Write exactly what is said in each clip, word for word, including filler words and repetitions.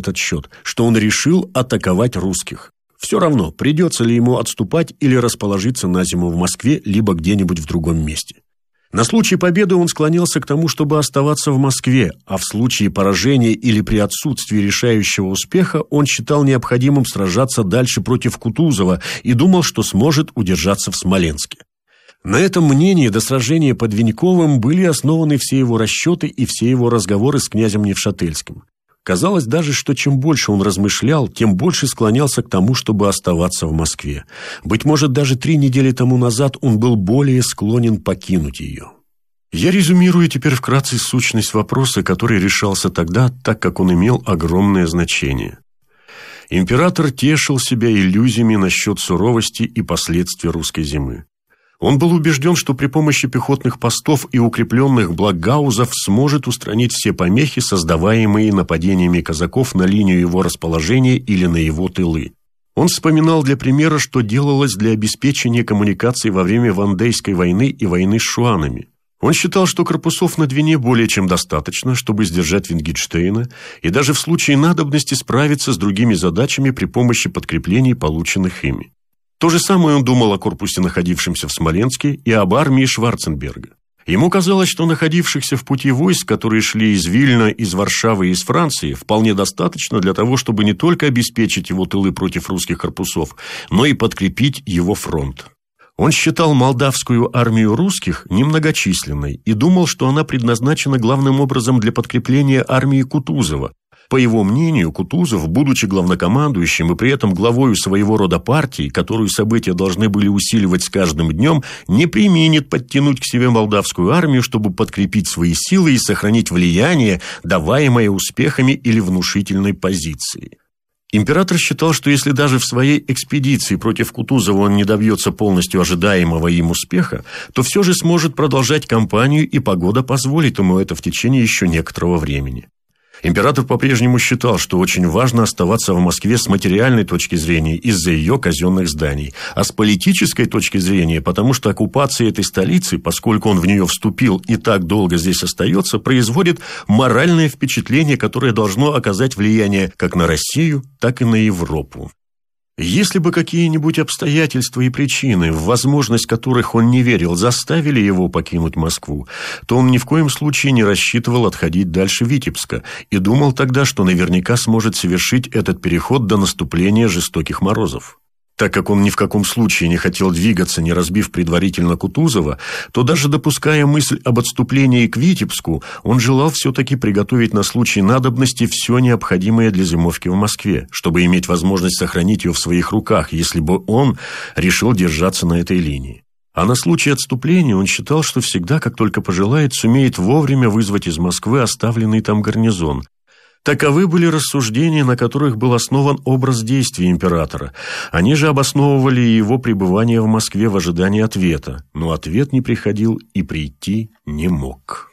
этот счет, что он решил атаковать русских. Все равно, придется ли ему отступать или расположиться на зиму в Москве, либо где-нибудь в другом месте. На случай победы он склонялся к тому, чтобы оставаться в Москве, а в случае поражения или при отсутствии решающего успеха он считал необходимым сражаться дальше против Кутузова и думал, что сможет удержаться в Смоленске. На этом мнении до сражения под Веньковым были основаны все его расчеты и все его разговоры с князем Невшательским. Казалось даже, что чем больше он размышлял, тем больше склонялся к тому, чтобы оставаться в Москве. Быть может, даже три недели тому назад он был более склонен покинуть ее. Я резюмирую теперь вкратце сущность вопроса, который решался тогда, так как он имел огромное значение. Император тешил себя иллюзиями насчет суровости и последствий русской зимы. Он был убежден, что при помощи пехотных постов и укрепленных блокгаузов сможет устранить все помехи, создаваемые нападениями казаков на линию его расположения или на его тылы. Он вспоминал для примера, что делалось для обеспечения коммуникаций во время Вандейской войны и войны с шуанами. Он считал, что корпусов на Двине более чем достаточно, чтобы сдержать Вингенштейна и даже в случае надобности справиться с другими задачами при помощи подкреплений, полученных ими. То же самое он думал о корпусе, находившемся в Смоленске, и об армии Шварценберга. Ему казалось, что находившихся в пути войск, которые шли из Вильна, из Варшавы и из Франции, вполне достаточно для того, чтобы не только обеспечить его тылы против русских корпусов, но и подкрепить его фронт. Он считал молдавскую армию русских немногочисленной и думал, что она предназначена главным образом для подкрепления армии Кутузова. По его мнению, Кутузов, будучи главнокомандующим и при этом главою своего рода партии, которую события должны были усиливать с каждым днем, не преминет подтянуть к себе молдавскую армию, чтобы подкрепить свои силы и сохранить влияние, даваемое успехами или внушительной позицией. Император считал, что если даже в своей экспедиции против Кутузова он не добьется полностью ожидаемого им успеха, то все же сможет продолжать кампанию, и погода позволит ему это в течение еще некоторого времени. Император по-прежнему считал, что очень важно оставаться в Москве с материальной точки зрения из-за ее казенных зданий, а с политической точки зрения, потому что оккупация этой столицы, поскольку он в нее вступил и так долго здесь остается, производит моральное впечатление, которое должно оказать влияние как на Россию, так и на Европу. Если бы какие-нибудь обстоятельства и причины, в возможность которых он не верил, заставили его покинуть Москву, то он ни в коем случае не рассчитывал отходить дальше Витебска и думал тогда, что наверняка сможет совершить этот переход до наступления жестоких морозов. Так как он ни в каком случае не хотел двигаться, не разбив предварительно Кутузова, то даже допуская мысль об отступлении к Витебску, он желал все-таки приготовить на случай надобности все необходимое для зимовки в Москве, чтобы иметь возможность сохранить ее в своих руках, если бы он решил держаться на этой линии. А на случай отступления он считал, что всегда, как только пожелает, сумеет вовремя вызвать из Москвы оставленный там гарнизон. Таковы были рассуждения, на которых был основан образ действий императора. Они же обосновывали его пребывание в Москве в ожидании ответа, но ответ не приходил и прийти не мог.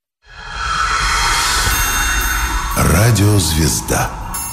Радиозвезда.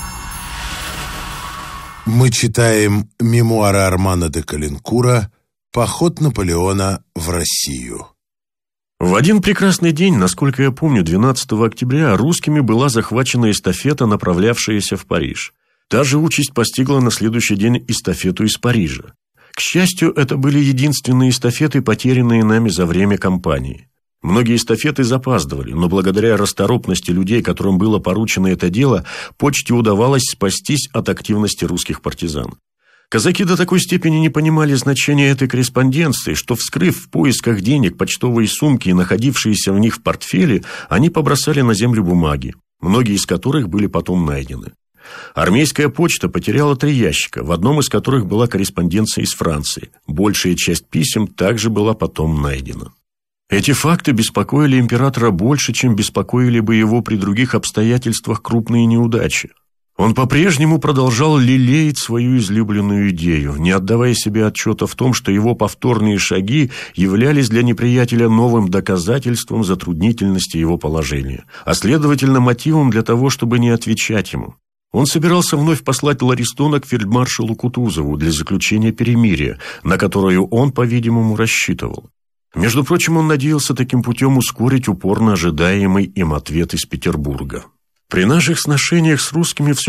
Мы читаем мемуары Армана де Калинкура «Поход Наполеона в Россию». В один прекрасный день, насколько я помню, двенадцатого октября, русскими была захвачена эстафета, направлявшаяся в Париж. Та же участь постигла на следующий день эстафету из Парижа. К счастью, это были единственные эстафеты, потерянные нами за время кампании. Многие эстафеты запаздывали, но благодаря расторопности людей, которым было поручено это дело, почте удавалось спастись от активности русских партизан. Казаки до такой степени не понимали значения этой корреспонденции, что, вскрыв в поисках денег почтовые сумки и находившиеся в них в портфеле, они побросали на землю бумаги, многие из которых были потом найдены. Армейская почта потеряла три ящика, в одном из которых была корреспонденция из Франции. Большая часть писем также была потом найдена. Эти факты беспокоили императора больше, чем беспокоили бы его при других обстоятельствах крупные неудачи. Он по-прежнему продолжал лелеять свою излюбленную идею, не отдавая себе отчета в том, что его повторные шаги являлись для неприятеля новым доказательством затруднительности его положения, а следовательно мотивом для того, чтобы не отвечать ему. Он собирался вновь послать Ларистона к фельдмаршалу Кутузову для заключения перемирия, на которое он, по-видимому, рассчитывал. Между прочим, он надеялся таким путем ускорить упорно ожидаемый им ответ из Петербурга. При наших сношениях с русскими все